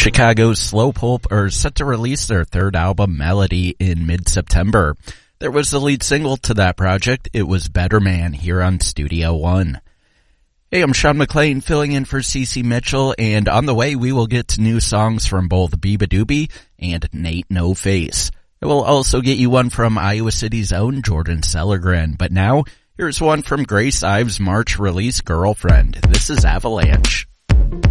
Chicago's Slowpoke are set to release their third album, Melody, in mid-September. There was the lead single to that project. It was Better Man here on Studio One. Hey, I'm Sean McLean filling in for CeCe Mitchell, and on the way we will get to new songs from both Biba Doobie and Nate No Face. I will also get you one from Iowa City's own Jordan Sellergren, but now here's one from Grace Ives' March release, Girlfriend. This is Avalanche.